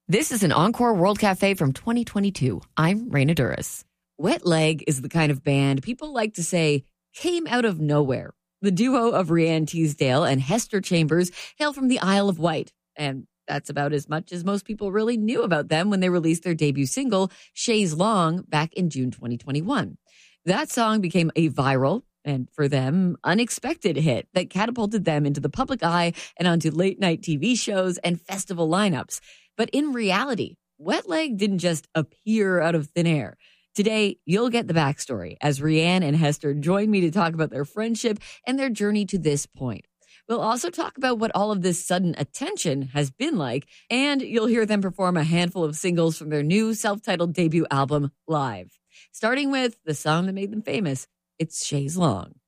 This is an Encore World Cafe from 2022. I'm Raina Duras. Wet Leg is the kind of band people like to say came out of nowhere. The duo of Rhiannon Teasdale and Hester Chambers hail from the Isle of Wight, and that's about as much as most people really knew about them when they released their debut single, Chaise Long, back in June 2021. That song became a viral, and for them, unexpected hit that catapulted them into the public eye and onto late-night TV shows and festival lineups. But in reality, Wet Leg didn't just appear out of thin air. Today, you'll get the backstory as Rhiannon and Hester join me to talk about their friendship and their journey to this point. We'll also talk about what all of this sudden attention has been like, and you'll hear them perform a handful of singles from their new self-titled debut album live. Starting with the song that made them famous, it's Chaise Long.